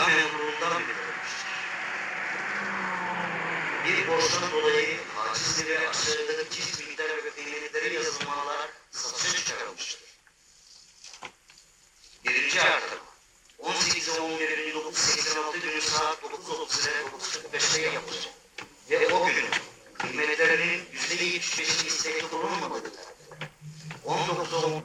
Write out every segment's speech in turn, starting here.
memurluğundan belirlenmiştir. Bir borçtan dolayı haciz ve aşağıdaki çift miktar ve kıymetleri yazılmalar satışa çıkarılmıştır. Birinci artırma 18-11-1986 günü saat 9.30 ile 9.45'te yapılacak ve o gün kıymetlerinin %75'i istekli bulunmadığı 19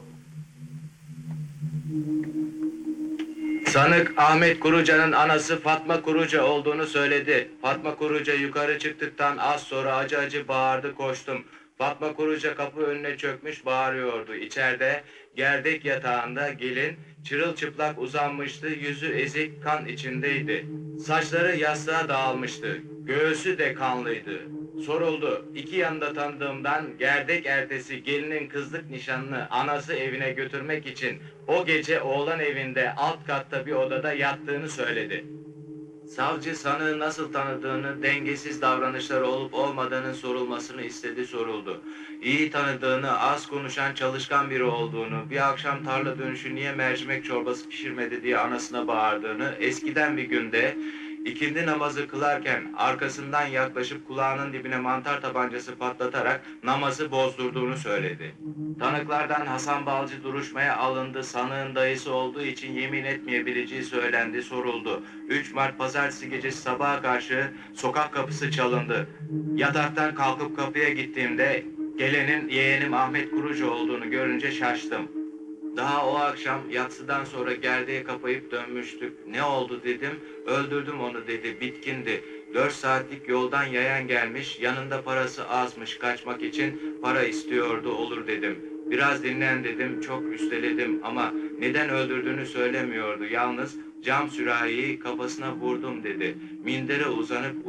Sanık Ahmet Kuruca'nın anası Fatma Kuruca olduğunu söyledi. Fatma Kuruca yukarı çıktıktan az sonra acı acı bağırdı, koştum. Fatma Kuruca kapı önüne çökmüş bağırıyordu. İçeride gerdek yatağında gelin çırılçıplak uzanmıştı, yüzü ezik kan içindeydi. Saçları yastığa dağılmıştı, göğsü de kanlıydı. Soruldu. İki yanında tanıdığımdan gerdek ertesi gelinin kızlık nişanını anası evine götürmek için o gece oğlan evinde alt katta bir odada yattığını söyledi. Savcı sanığı nasıl tanıdığını, dengesiz davranışları olup olmadığının sorulmasını istedi, soruldu. İyi tanıdığını, az konuşan çalışkan biri olduğunu, bir akşam tarla dönüşü niye mercimek çorbası pişirmedi diye anasına bağırdığını, eskiden bir günde ikindi namazı kılarken arkasından yaklaşıp kulağının dibine mantar tabancası patlatarak namazı bozdurduğunu söyledi. Tanıklardan Hasan Balcı duruşmaya alındı, sanığın dayısı olduğu için yemin etmeyebileceği söylendi, soruldu. 3 Mart pazartesi gecesi sabaha karşı sokak kapısı çalındı. Yataktan kalkıp kapıya gittiğimde gelenin yeğenim Ahmet Kurucu olduğunu görünce şaştım. Daha o akşam yatsıdan sonra gerdeği kapayıp dönmüştük. Ne oldu dedim, öldürdüm onu dedi, bitkindi. 4 saatlik yoldan yayan gelmiş, yanında parası azmış, kaçmak için para istiyordu, olur dedim. Biraz dinlen dedim, çok üsteledim ama neden öldürdüğünü söylemiyordu. Yalnız cam sürahiyi kafasına vurdum dedi. Mindere uzanıp